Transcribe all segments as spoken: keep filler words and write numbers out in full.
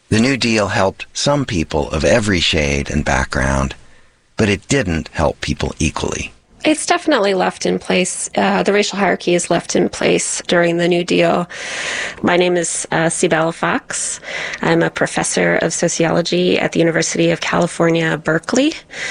The New Deal helped some people of every shade and background, but it didn't help people equally. It's definitely left in place. Uh, the racial hierarchy is left in place during the New Deal. My name is uh, Cybelle Fox. I'm a professor of sociology at the University of California, Berkeley.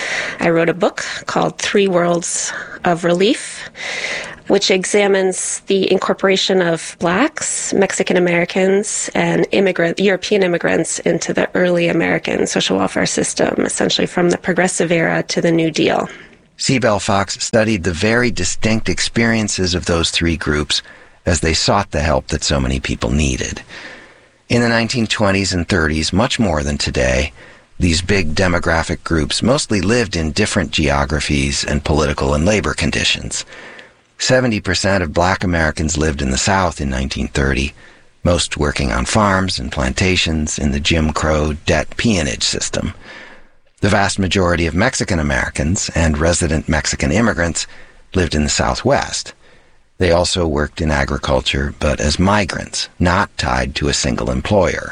I wrote a book called Three Worlds of Relief, which examines the incorporation of Blacks, Mexican Americans, and immigrant European immigrants into the early American social welfare system, essentially from the Progressive Era to the New Deal. Cybelle Fox studied the very distinct experiences of those three groups as they sought the help that so many people needed. In the nineteen twenties and thirties, much more than today, these big demographic groups mostly lived in different geographies and political and labor conditions. seventy percent of Black Americans lived in the South in nineteen thirty, most working on farms and plantations in the Jim Crow debt peonage system. The vast majority of Mexican Americans and resident Mexican immigrants lived in the Southwest. They also worked in agriculture, but as migrants, not tied to a single employer.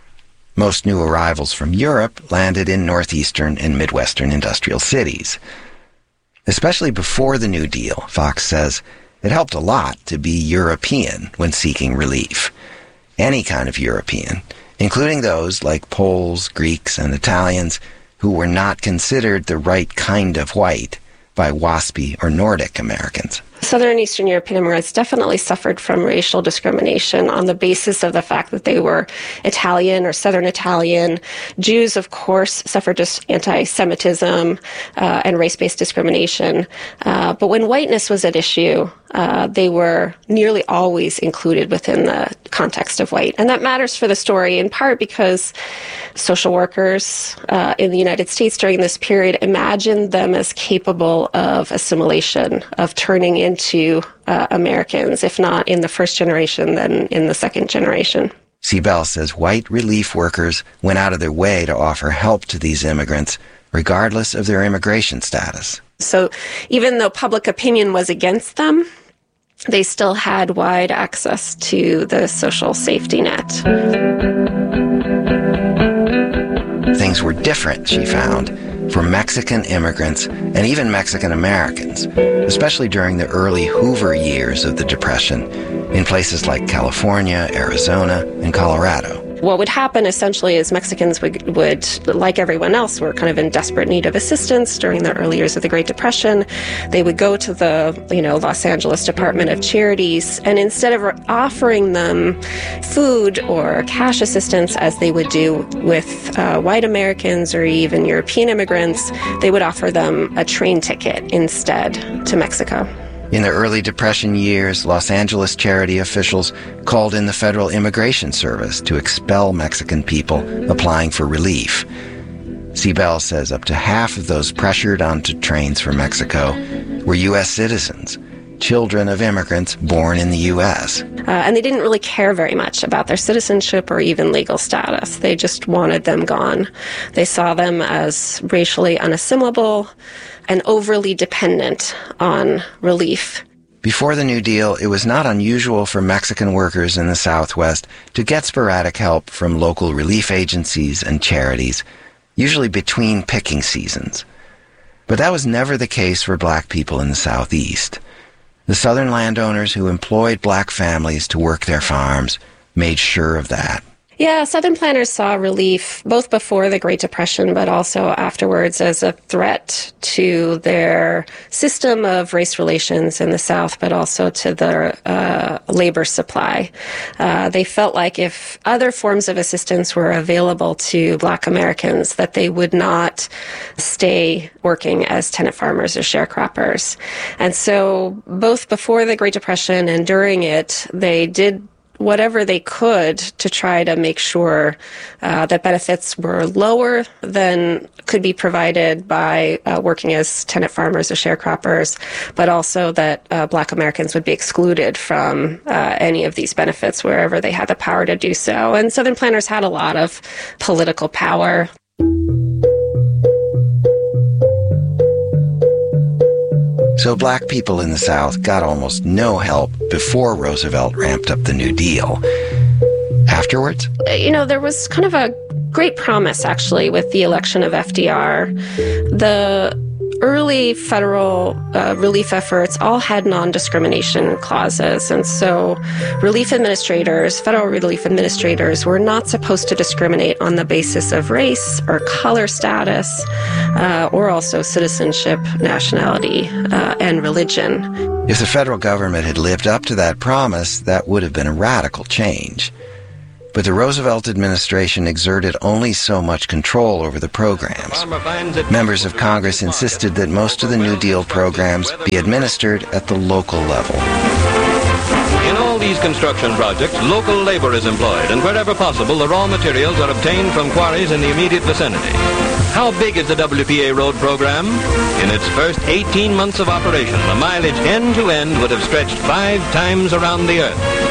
Most new arrivals from Europe landed in northeastern and midwestern industrial cities. Especially before the New Deal, Fox says, it helped a lot to be European when seeking relief. Any kind of European, including those like Poles, Greeks, and Italians, who were not considered the right kind of white by WASPy or Nordic Americans. Southern and Eastern European immigrants definitely suffered from racial discrimination on the basis of the fact that they were Italian or Southern Italian. Jews, of course, suffered just anti-Semitism uh, and race-based discrimination. Uh, but when whiteness was at issue, uh, they were nearly always included within the context of white. And that matters for the story in part because social workers uh, in the United States during this period imagined them as capable of assimilation, of turning into uh, Americans, if not in the first generation, then in the second generation. Cybelle says white relief workers went out of their way to offer help to these immigrants, regardless of their immigration status. So even though public opinion was against them, they still had wide access to the social safety net. Things were different, she found, for Mexican immigrants and even Mexican Americans, especially during the early Hoover years of the Depression in places like California, Arizona, and Colorado. What would happen essentially is Mexicans would, would, like everyone else, were kind of in desperate need of assistance during the early years of the Great Depression. They would go to the, you know, Los Angeles Department of Charities, and instead of offering them food or cash assistance as they would do with uh, white Americans or even European immigrants, they would offer them a train ticket instead to Mexico. In the early Depression years, Los Angeles charity officials called in the Federal Immigration Service to expel Mexican people applying for relief. Cybelle says up to half of those pressured onto trains for Mexico were U S citizens, children of immigrants born in the U S. Uh, and they didn't really care very much about their citizenship or even legal status. They just wanted them gone. They saw them as racially unassimilable and overly dependent on relief. Before the New Deal, it was not unusual for Mexican workers in the Southwest to get sporadic help from local relief agencies and charities, usually between picking seasons. But that was never the case for Black people in the Southeast. The Southern landowners who employed Black families to work their farms made sure of that. Yeah, Southern planters saw relief both before the Great Depression, but also afterwards as a threat to their system of race relations in the South, but also to their uh, labor supply. Uh, they felt like if other forms of assistance were available to Black Americans, that they would not stay working as tenant farmers or sharecroppers. And so both before the Great Depression and during it, they did whatever they could to try to make sure uh, that benefits were lower than could be provided by uh, working as tenant farmers or sharecroppers, but also that uh, Black Americans would be excluded from uh, any of these benefits wherever they had the power to do so. And Southern planters had a lot of political power. So Black people in the South got almost no help before Roosevelt ramped up the New Deal. Afterwards? You know, there was kind of a great promise, actually, with the election of F D R. The early federal uh, relief efforts all had non-discrimination clauses. And so relief administrators, federal relief administrators, were not supposed to discriminate on the basis of race or color status, uh, or also citizenship, nationality, uh, and religion. If the federal government had lived up to that promise, that would have been a radical change. But the Roosevelt administration exerted only so much control over the programs. Members of Congress insisted that most of the New Deal programs be administered at the local level. In all these construction projects, local labor is employed, and wherever possible, the raw materials are obtained from quarries in the immediate vicinity. How big is the W P A road program? In its first eighteen months of operation, the mileage end to end would have stretched five times around the earth.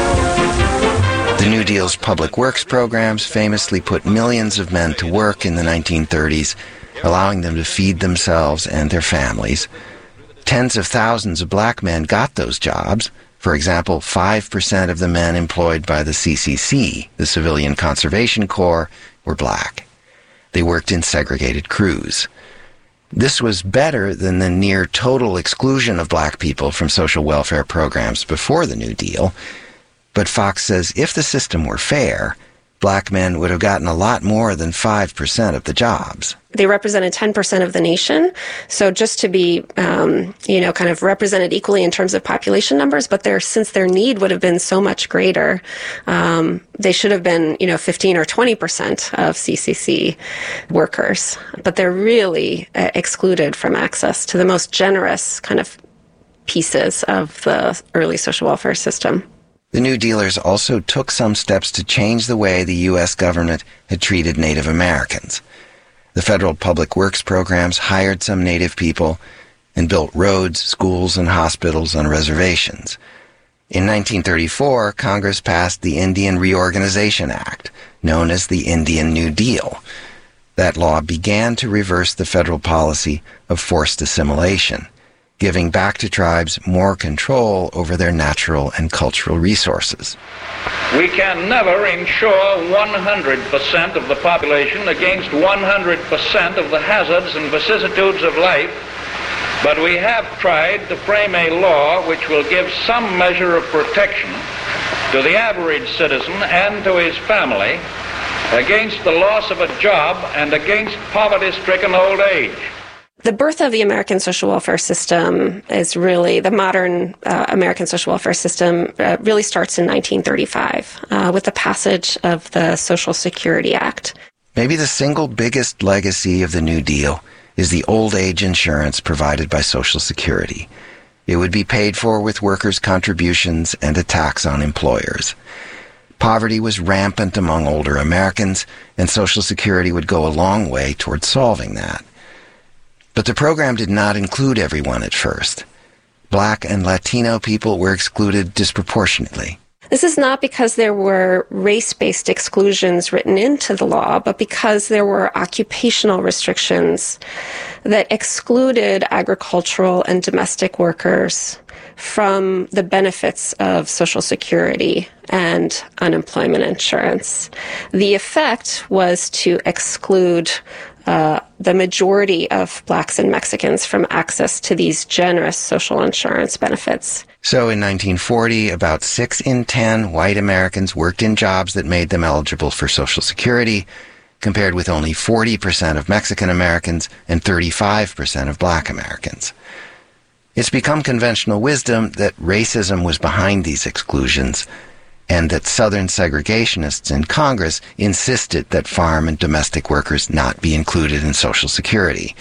The New Deal's public works programs famously put millions of men to work in the nineteen thirties, allowing them to feed themselves and their families. Tens of thousands of black men got those jobs. For example, five percent of the men employed by the C C C, the Civilian Conservation Corps, were black. They worked in segregated crews. This was better than the near total exclusion of black people from social welfare programs before the New Deal. But Fox says if the system were fair, black men would have gotten a lot more than five percent of the jobs. They represented ten percent of the nation. So just to be, um, you know, kind of represented equally in terms of population numbers, but their, since their need would have been so much greater, um, they should have been, you know, fifteen or twenty percent of C C C workers. But they're really uh, excluded from access to the most generous kind of pieces of the early social welfare system. The New Dealers also took some steps to change the way the U S government had treated Native Americans. The federal public works programs hired some Native people and built roads, schools, and hospitals on reservations. In nineteen thirty-four, Congress passed the Indian Reorganization Act, known as the Indian New Deal. That law began to reverse the federal policy of forced assimilation, giving back to tribes more control over their natural and cultural resources. We can never insure one hundred percent of the population against one hundred percent of the hazards and vicissitudes of life, but we have tried to frame a law which will give some measure of protection to the average citizen and to his family against the loss of a job and against poverty-stricken old age. The birth of the American social welfare system is really, the modern uh, American social welfare system uh, really starts in nineteen thirty-five uh, with the passage of the Social Security Act. Maybe the single biggest legacy of the New Deal is the old age insurance provided by Social Security. It would be paid for with workers' contributions and a tax on employers. Poverty was rampant among older Americans, and Social Security would go a long way toward solving that. But the program did not include everyone at first. Black and Latino people were excluded disproportionately. This is not because there were race-based exclusions written into the law, but because there were occupational restrictions that excluded agricultural and domestic workers from the benefits of Social Security and unemployment insurance. The effect was to exclude Uh, the majority of blacks and Mexicans from access to these generous social insurance benefits. So in nineteen forty, about six in ten white Americans worked in jobs that made them eligible for Social Security, compared with only forty percent of Mexican Americans and thirty-five percent of black Americans. It's become conventional wisdom that racism was behind these exclusions, and that Southern segregationists in Congress insisted that farm and domestic workers not be included in Social Security.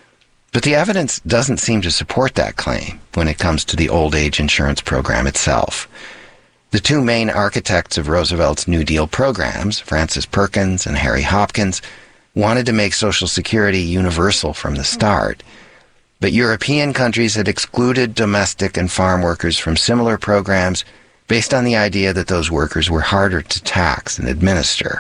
But the evidence doesn't seem to support that claim when it comes to the old age insurance program itself. The two main architects of Roosevelt's New Deal programs, Francis Perkins and Harry Hopkins, wanted to make Social Security universal from the start. But European countries had excluded domestic and farm workers from similar programs based on the idea that those workers were harder to tax and administer.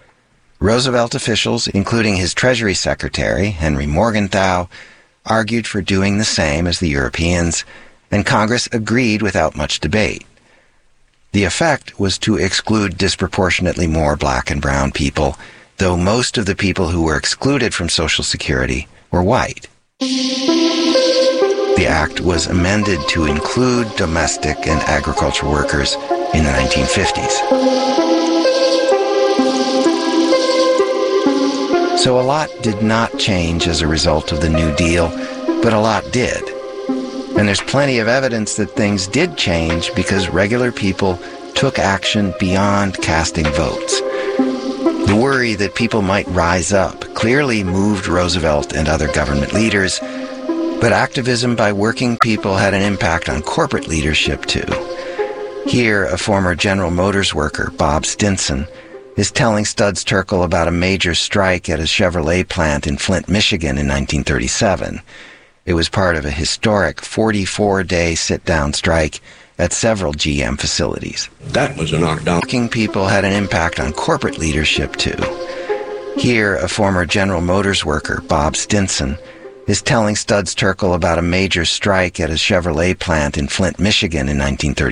Roosevelt officials, including his Treasury Secretary, Henry Morgenthau, argued for doing the same as the Europeans, and Congress agreed without much debate. The effect was to exclude disproportionately more black and brown people, though most of the people who were excluded from Social Security were white. The act was amended to include domestic and agricultural workers in the nineteen fifties. So a lot did not change as a result of the New Deal, but a lot did. And there's plenty of evidence that things did change because regular people took action beyond casting votes. The worry that people might rise up clearly moved Roosevelt and other government leaders, but activism by working people had an impact on corporate leadership too. Here, a former General Motors worker, Bob Stinson, is telling Studs Terkel about a major strike at a Chevrolet plant in Flint, Michigan in nineteen thirty-seven. It was part of a historic forty-four day sit-down strike at several G M facilities. That was a knockdown. Working people had an impact on corporate leadership too. Here, a former General Motors worker, Bob Stinson, is telling Studs Terkel about a major strike at a Chevrolet plant in Flint, Michigan in nineteen thirty-seven.